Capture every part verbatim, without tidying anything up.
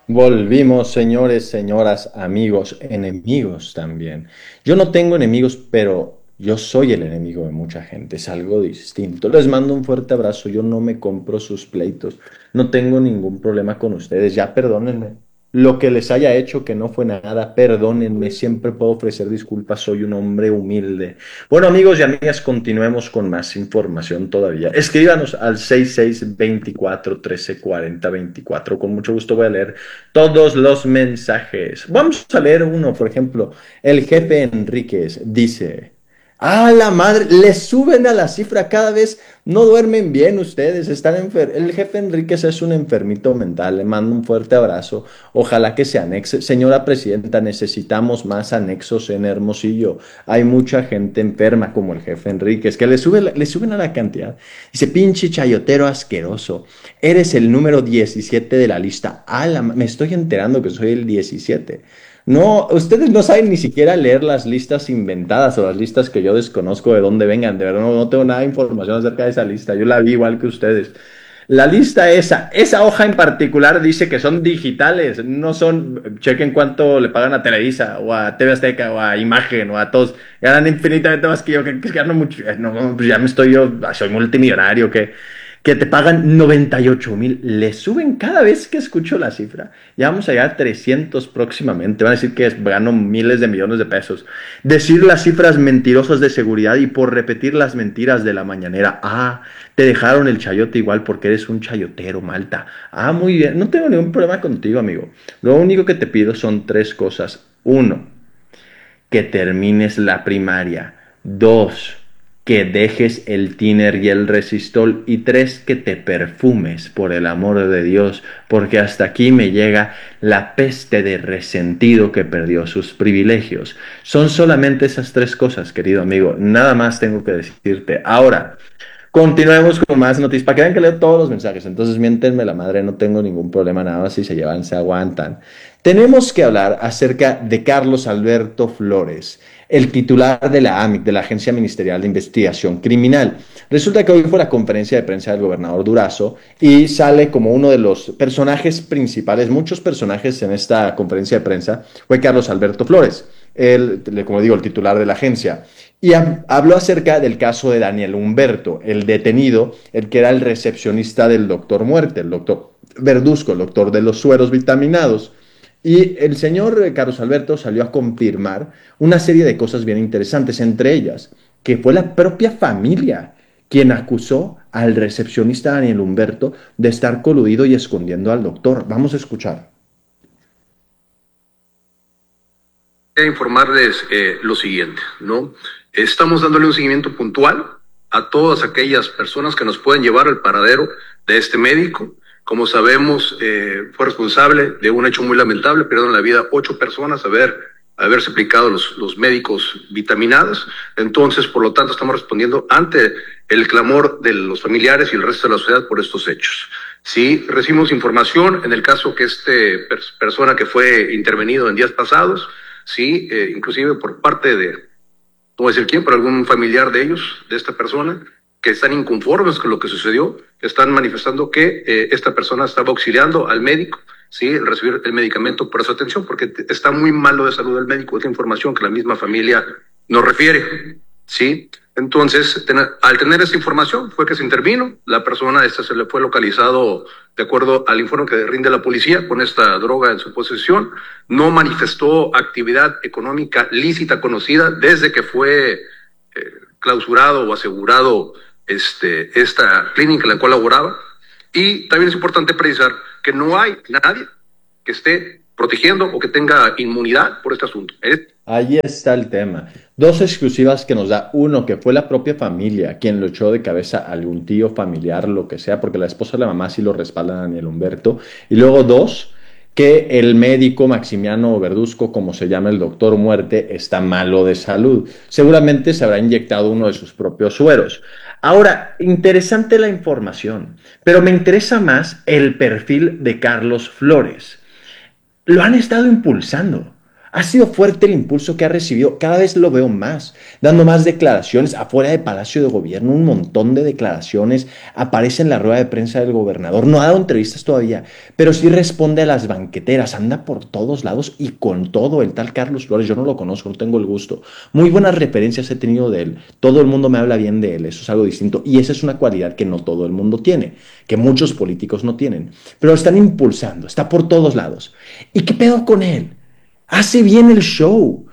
Volvimos, señores, señoras, amigos, enemigos también. Yo no tengo enemigos, pero yo soy el enemigo de mucha gente. Es algo distinto. Les mando un fuerte abrazo. Yo no me compro sus pleitos. No tengo ningún problema con ustedes. Ya perdónenme. Lo que les haya hecho que no fue nada, perdónenme. Siempre puedo ofrecer disculpas. Soy un hombre humilde. Bueno, amigos y amigas, continuemos con más información todavía. Escríbanos al seis seis veinticuatro trece cuarenta veinticuatro. Con mucho gusto voy a leer todos los mensajes. Vamos a leer uno, por ejemplo. El jefe Enríquez dice, ¡ah, la madre! Le suben a la cifra cada vez. No duermen bien ustedes, están enfer El jefe Enríquez es un enfermito mental. Le mando un fuerte abrazo. Ojalá que se anexe. Señora presidenta, necesitamos más anexos en Hermosillo. Hay mucha gente enferma como el jefe Enríquez, que le, sube, le suben a la cantidad. Dice, pinche chayotero asqueroso. Eres el número diecisiete de la lista. Ah, la me estoy enterando que soy el diecisiete. No, ustedes no saben ni siquiera leer las listas inventadas o las listas que yo desconozco de dónde vengan. De verdad, no, no tengo nada de información acerca de esa lista. Yo la vi igual que ustedes. La lista esa, esa hoja en particular dice que son digitales, no son, chequen cuánto le pagan a Televisa o a T V Azteca o a Imagen o a todos, ganan infinitamente más que yo, que, que gano mucho, no, pues ya me estoy yo, soy multimillonario, que, que te pagan noventa y ocho mil, le suben cada vez que escucho la cifra, ya vamos a llegar a trescientos próximamente, van a decir que gano miles de millones de pesos, decir las cifras mentirosas de seguridad y por repetir las mentiras de la mañanera, ah, te dejaron el chayote igual porque eres un chayotero, Malta. Ah, muy bien. No tengo ningún problema contigo, amigo. Lo único que te pido son tres cosas. Uno, que termines la primaria. Dos, que dejes el tiner y el resistol. Y tres, que te perfumes, por el amor de Dios, porque hasta aquí me llega la peste de resentido que perdió sus privilegios. Son solamente esas tres cosas, querido amigo. Nada más tengo que decirte. Ahora, continuemos con más noticias. Para que vean que leo todos los mensajes. Entonces, miéntenme la madre, no tengo ningún problema, nada más si se llevan, se aguantan. Tenemos que hablar acerca de Carlos Alberto Flores, el titular de la A M I C, de la Agencia Ministerial de Investigación Criminal. Resulta que hoy fue la conferencia de prensa del gobernador Durazo y sale como uno de los personajes principales, muchos personajes en esta conferencia de prensa, fue Carlos Alberto Flores, el, como digo, el titular de la agencia. Y habló acerca del caso de Daniel Humberto, el detenido, el que era el recepcionista del doctor Muerte, el doctor Verduzco, el doctor de los sueros vitaminados. Y el señor Carlos Alberto salió a confirmar una serie de cosas bien interesantes, entre ellas que fue la propia familia quien acusó al recepcionista Daniel Humberto de estar coludido y escondiendo al doctor. Vamos a escuchar. Quería informarles eh, lo siguiente, ¿no? Estamos dándole un seguimiento puntual a todas aquellas personas que nos pueden llevar al paradero de este médico. Como sabemos, eh, fue responsable de un hecho muy lamentable, perdieron la vida ocho personas a ver, haberse aplicado los, los médicos vitaminados. Entonces, por lo tanto, estamos respondiendo ante el clamor de los familiares y el resto de la sociedad por estos hechos. Sí, recibimos información en el caso que este per persona que fue intervenido en días pasados, sí, eh, inclusive por parte de, no voy a decir quién, pero algún familiar de ellos, de esta persona, que están inconformes con lo que sucedió, están manifestando que eh, esta persona estaba auxiliando al médico, sí, el recibir el medicamento por su atención, porque está muy malo de salud el médico, esta información que la misma familia nos refiere, sí. Entonces, ten, al tener esta información fue que se intervino, la persona esta se le fue localizado de acuerdo al informe que rinde la policía con esta droga en su posesión, no manifestó actividad económica lícita conocida desde que fue eh, clausurado o asegurado este, esta clínica en la cual laboraba, y también es importante precisar que no hay nadie que esté protegiendo o que tenga inmunidad por este asunto. ¿Eh? Ahí está el tema. Dos exclusivas que nos da. Uno, que fue la propia familia quien lo echó de cabeza a algún tío familiar, lo que sea, porque la esposa de la mamá sí lo respalda a Daniel Humberto. Y luego dos, que el médico Maximiano Verduzco, como se llama el doctor Muerte, está malo de salud. Seguramente se habrá inyectado uno de sus propios sueros. Ahora, interesante la información, pero me interesa más el perfil de Carlos Flores. Lo han estado impulsando. Ha sido fuerte el impulso que ha recibido, cada vez lo veo más, dando más declaraciones afuera de Palacio de Gobierno, un montón de declaraciones, aparece en la rueda de prensa del gobernador, no ha dado entrevistas todavía, pero sí responde a las banqueteras, anda por todos lados y con todo. El tal Carlos Flores, yo no lo conozco, no tengo el gusto, muy buenas referencias he tenido de él, todo el mundo me habla bien de él, eso es algo distinto y esa es una cualidad que no todo el mundo tiene, que muchos políticos no tienen, pero lo están impulsando, está por todos lados. ¿Y qué pedo con él? Hace bien el show.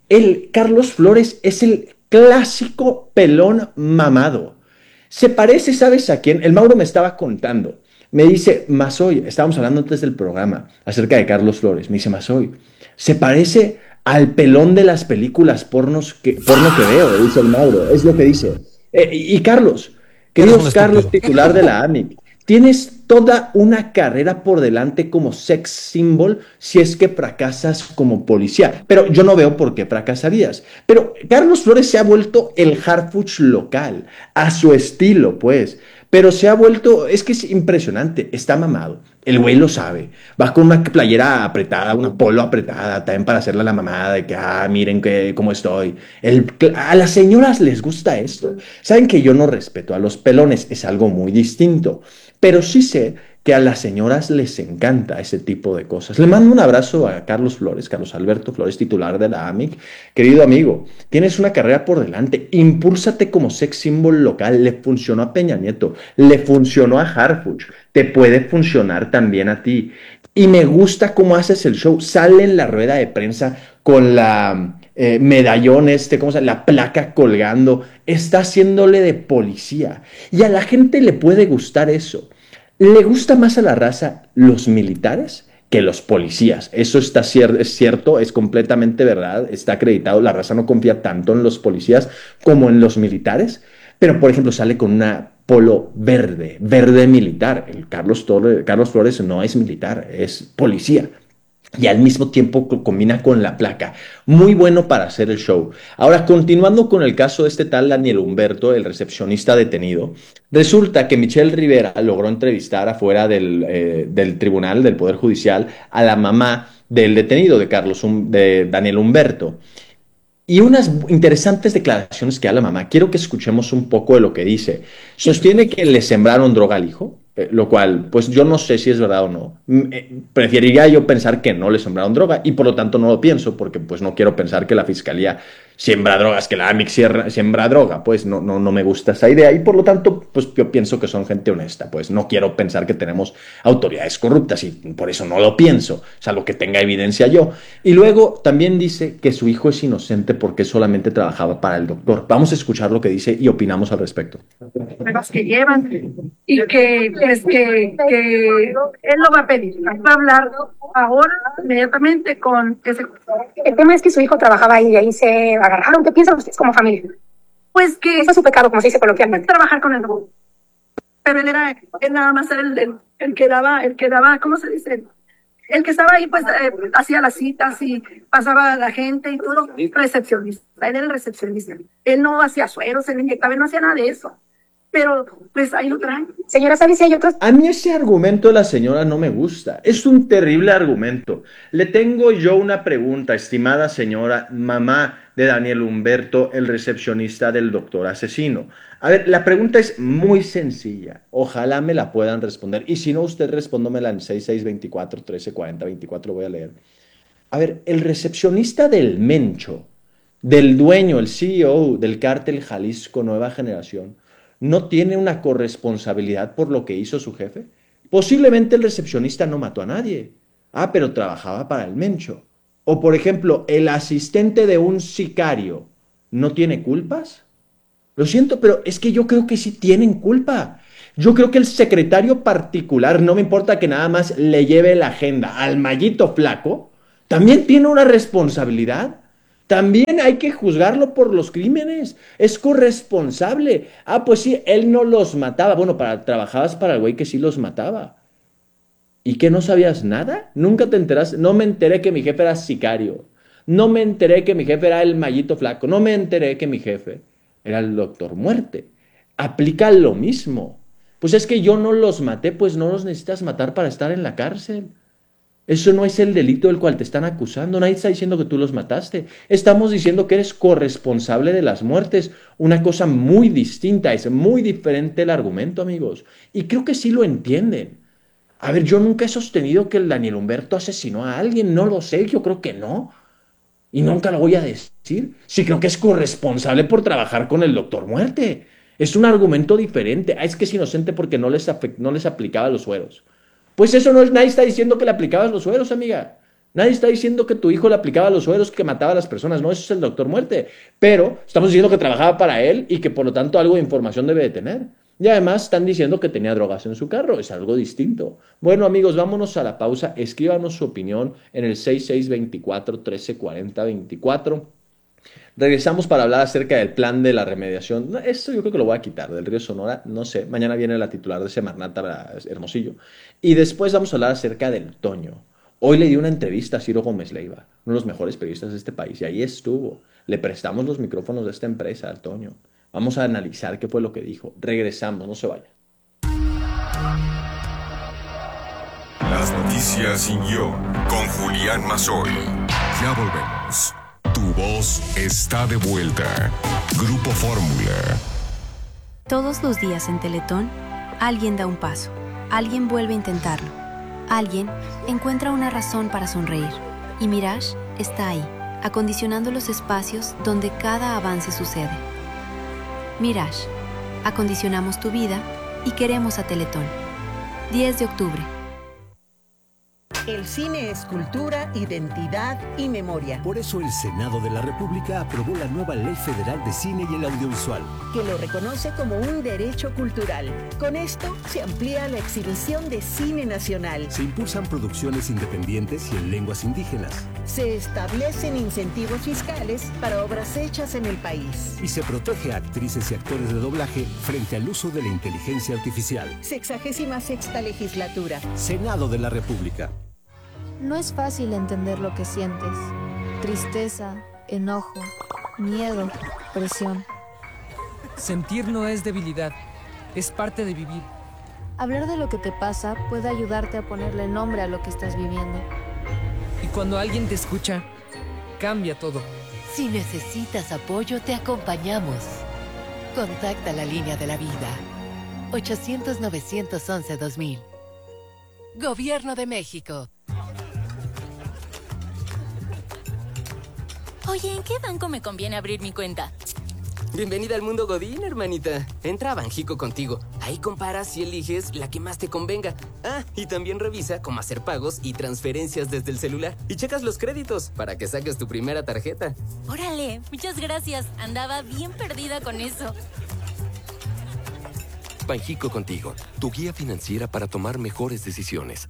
El Carlos Flores es el clásico pelón mamado. Se parece, ¿sabes a quién? El Mauro me estaba contando. Me dice, Masoy, estábamos hablando antes del programa acerca de Carlos Flores. Me dice, Masoy, se parece al pelón de las películas pornos que, porno que veo, dice el Mauro. Es lo que dice. Eh, y, y Carlos, Eres un queridos Carlos, estúpido. titular de la A M I C, tienes toda una carrera por delante como sex symbol si es que fracasas como policía. Pero yo no veo por qué fracasarías. Pero Carlos Flores se ha vuelto el Harfuch local, a su estilo, pues. Pero se ha vuelto, es que es impresionante, está mamado. El güey lo sabe. Va con una playera apretada, una polo apretada, también para hacerle la mamada de que, ah, miren que, cómo estoy. El, a las señoras les gusta esto. Saben que yo no respeto a los pelones, es algo muy distinto. Pero sí sé que a las señoras les encanta ese tipo de cosas. Le mando un abrazo a Carlos Flores, Carlos Alberto Flores, titular de la A M I C. Querido amigo, tienes una carrera por delante. Impúlsate como sex symbol local. Le funcionó a Peña Nieto, le funcionó a Harfuch, te puede funcionar también a ti. Y me gusta cómo haces el show. Sale en la rueda de prensa con la eh, medallón este, ¿cómo se llama? La placa colgando. Está haciéndole de policía. Y a la gente le puede gustar eso. Le gusta más a la raza los militares que los policías. Eso está cier es cierto, es completamente verdad, está acreditado. La raza no confía tanto en los policías como en los militares. Pero, por ejemplo, sale con una polo verde, verde militar. El Carlos, Torre, Carlos Flores no es militar, es policía. Y al mismo tiempo combina con la placa. Muy bueno para hacer el show. Ahora, continuando con el caso de este tal Daniel Humberto, el recepcionista detenido, resulta que Michelle Rivera logró entrevistar afuera del, eh, del tribunal, del Poder Judicial, a la mamá del detenido, de Carlos, de Daniel Humberto. Y unas interesantes declaraciones que da la mamá. Quiero que escuchemos un poco de lo que dice. Sostiene que le sembraron droga al hijo, eh, lo cual, pues yo no sé si es verdad o no. Eh, preferiría yo pensar que no le sembraron droga y por lo tanto no lo pienso porque pues no quiero pensar que la fiscalía siembra drogas, que la A M I C siembra, siembra droga. Pues no, no, no me gusta esa idea y por lo tanto pues yo pienso que son gente honesta. Pues no quiero pensar que tenemos autoridades corruptas y por eso no lo pienso, salvo que tenga evidencia yo. Y luego también dice que su hijo es inocente porque solamente trabajaba para el doctor. Vamos a escuchar lo que dice y opinamos al respecto. Las que llevan y que, pues, que, que él lo va a pedir, va a hablar ahora inmediatamente con ese. El tema es que su hijo trabajaba ahí y ahí se agarraron. ¿Qué piensan ustedes como familia? Pues que Eso es su pecado, como se dice coloquialmente. trabajar con él, pero él era, él nada más era el, el, el que daba, el que daba, ¿cómo se dice? El que estaba ahí, pues, eh, hacía las citas y pasaba a la gente y todo, recepcionista, él era el recepcionista. Él no hacía sueros, él inyectaba, él no hacía nada de eso. Pero, pues, ahí lo traen. Señora, ¿sabe si hay otros? A mí ese argumento de la señora no me gusta. Es un terrible argumento. Le tengo yo una pregunta, estimada señora, mamá de Daniel Humberto, el recepcionista del doctor asesino. A ver, la pregunta es muy sencilla. Ojalá me la puedan responder. Y si no, usted respóndomela en seis seis veinticuatro, trece cuarenta, veinticuatro, lo voy a leer. A ver, el recepcionista del Mencho, del dueño, el C E O del cártel Jalisco Nueva Generación, ¿no tiene una corresponsabilidad por lo que hizo su jefe? Posiblemente el recepcionista no mató a nadie. Ah, pero trabajaba para el Mencho. O por ejemplo, el asistente de un sicario, ¿no tiene culpas? Lo siento, pero es que yo creo que sí tienen culpa. Yo creo que el secretario particular, no me importa que nada más le lleve la agenda al mallito flaco, también tiene una responsabilidad. También hay que juzgarlo por los crímenes. Es corresponsable. Ah, pues sí, él no los mataba. Bueno, para, trabajabas para el güey que sí los mataba. ¿Y qué, no sabías nada? Nunca te enteraste. No me enteré que mi jefe era sicario. No me enteré que mi jefe era el mallito flaco. No me enteré que mi jefe era el doctor muerte. Aplica lo mismo. Pues es que yo no los maté, pues no los necesitas matar para estar en la cárcel. Eso no es el delito del cual te están acusando. Nadie está diciendo que tú los mataste. Estamos diciendo que eres corresponsable de las muertes. Una cosa muy distinta, es muy diferente el argumento, amigos. Y creo que sí lo entienden. A ver, yo nunca he sostenido que el Daniel Humberto asesinó a alguien. No lo sé, yo creo que no. Y nunca lo voy a decir. Sí creo que es corresponsable por trabajar con el doctor Muerte. Es un argumento diferente. Ah, es que es inocente porque no les, no les aplicaba los sueros. Pues eso no es, nadie está diciendo que le aplicabas los sueros, amiga. Nadie está diciendo que tu hijo le aplicaba los sueros, que mataba a las personas. No, eso es el doctor Muerte. Pero estamos diciendo que trabajaba para él y que por lo tanto algo de información debe de tener. Y además están diciendo que tenía drogas en su carro. Es algo distinto. Bueno, amigos, vámonos a la pausa. Escríbanos su opinión en el seis seis dos cuatro, uno tres cuatro cero veinticuatro. Regresamos para hablar acerca del plan de la remediación. Esto yo creo que lo voy a quitar, del río Sonora, no sé. Mañana viene la titular de Semarnat para Hermosillo. Y después vamos a hablar acerca del Toño. Hoy le di una entrevista a Ciro Gómez Leiva, uno de los mejores periodistas de este país, y ahí estuvo. Le prestamos los micrófonos de esta empresa al Toño. Vamos a analizar qué fue lo que dijo. Regresamos, no se vayan. Las noticias sin guión, con Julián Mazzoli. Ya volvemos. Tu voz está de vuelta. Grupo Fórmula. Todos los días en Teletón, alguien da un paso, alguien vuelve a intentarlo, alguien encuentra una razón para sonreír. Y Mirage está ahí, acondicionando los espacios donde cada avance sucede. Mirage, acondicionamos tu vida y queremos a Teletón. diez de octubre. El cine es cultura, identidad y memoria. Por eso el Senado de la República aprobó la nueva Ley Federal de Cine y el Audiovisual, que lo reconoce como un derecho cultural. Con esto se amplía la exhibición de cine nacional. Se impulsan producciones independientes y en lenguas indígenas. Se establecen incentivos fiscales para obras hechas en el país. Y se protege a actrices y actores de doblaje frente al uso de la inteligencia artificial. Sexagésima sexta legislatura. Senado de la República. No es fácil entender lo que sientes. Tristeza, enojo, miedo, presión. Sentir no es debilidad, es parte de vivir. Hablar de lo que te pasa puede ayudarte a ponerle nombre a lo que estás viviendo. Y cuando alguien te escucha, cambia todo. Si necesitas apoyo, te acompañamos. Contacta la línea de la vida. ochocientos, novecientos once, dos mil. Gobierno de México. Oye, ¿en qué banco me conviene abrir mi cuenta? Bienvenida al mundo Godín, hermanita. Entra a Banjico contigo. Ahí comparas y eliges la que más te convenga. Ah, y también revisa cómo hacer pagos y transferencias desde el celular. Y checas los créditos para que saques tu primera tarjeta. Órale, muchas gracias. Andaba bien perdida con eso. Banjico contigo, tu guía financiera para tomar mejores decisiones.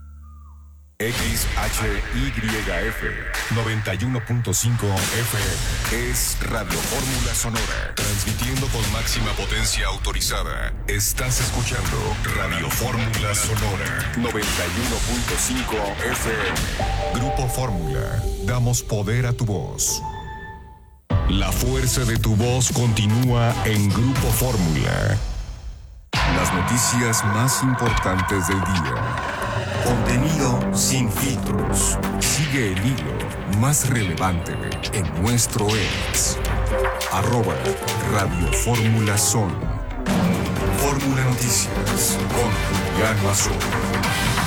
X H Y F noventa y uno punto cinco F M es Radio Fórmula Sonora, transmitiendo con máxima potencia autorizada. Estás escuchando Radio Fórmula Sonora noventa y uno punto cinco F M. Grupo Fórmula, damos poder a tu voz. La fuerza de tu voz continúa en Grupo Fórmula. Las noticias más importantes del día. Contenido sin filtros. Sigue el hilo más relevante en nuestro ex. Arroba Radio Fórmula Son. Fórmula Noticias con Julián Mazzoli.